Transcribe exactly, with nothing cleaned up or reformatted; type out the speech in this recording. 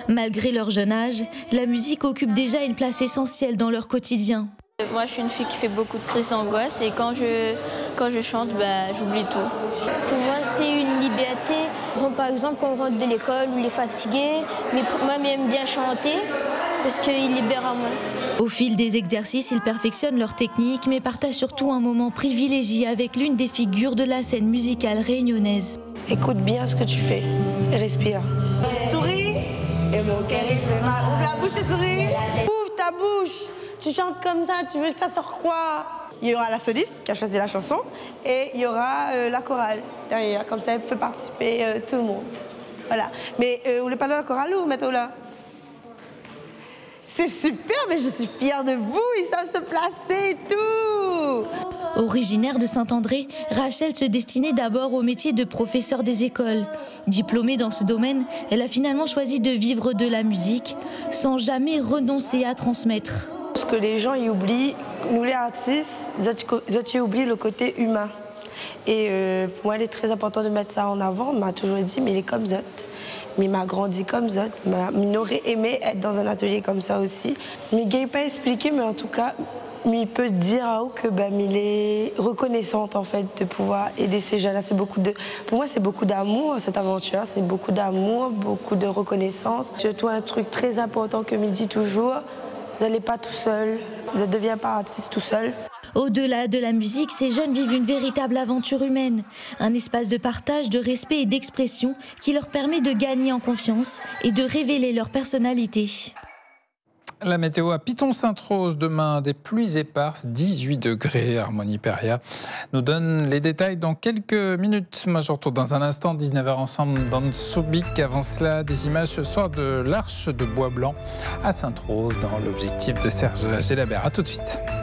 Malgré leur jeune âge, la musique occupe déjà une place essentielle dans leur quotidien. Moi, je suis une fille qui fait beaucoup de crises d'angoisse et quand je, quand je chante, bah, j'oublie tout. Pour moi, c'est une liberté. Par exemple, quand on rentre de l'école, on est fatigué, mais moi, j'aime bien chanter parce qu'il libère à moi. Au fil des exercices, ils perfectionnent leur technique, mais partagent surtout un moment privilégié avec l'une des figures de la scène musicale réunionnaise. Écoute bien ce que tu fais et respire. Souris. Et mon cœur il fait mal. Ouvre la bouche et souris. Ouvre ta bouche. Tu chantes comme ça, tu veux que ça sorte quoi? Il y aura la soliste qui a choisi la chanson et il y aura euh, la chorale derrière. Comme ça, elle peut participer euh, tout le monde. Voilà. Mais euh, vous voulez parler de la chorale ou mettez-vous là? C'est super, mais je suis fière de vous. Ils savent se placer et tout. Originaire de Saint-André, Rachel se destinait d'abord au métier de professeur des écoles. Diplômée dans ce domaine, elle a finalement choisi de vivre de la musique sans jamais renoncer à transmettre. Ce que les gens y oublient, nous les artistes, ils ont oublié le côté humain. Et euh, pour moi, il est très important de mettre ça en avant. On m'a toujours dit, mais il est comme Zot. Mais il m'a grandi comme Zot. Il aurait aimé être dans un atelier comme ça aussi. Mais il n'a pas expliqué, mais en tout cas, il peut dire à eux que ben, il est reconnaissante en fait de pouvoir aider ces jeunes-là. C'est beaucoup de, pour moi, c'est beaucoup d'amour cette aventure. C'est beaucoup d'amour, beaucoup de reconnaissance. Surtout un truc très important que me dit toujours. Vous n'allez pas tout seul, vous ne devenez pas artiste tout seul. Au-delà de la musique, ces jeunes vivent une véritable aventure humaine. Un espace de partage, de respect et d'expression qui leur permet de gagner en confiance et de révéler leur personnalité. La météo à Piton-Sainte-Rose, demain des pluies éparses, dix-huit degrés. Harmonie Peria nous donne les détails dans quelques minutes. Moi je retourne dans un instant, dix-neuf heures ensemble dans Sobic. Avant cela, des images ce soir de l'Arche de Bois Blanc à Sainte-Rose dans l'objectif de Serge Gélabert. A tout de suite.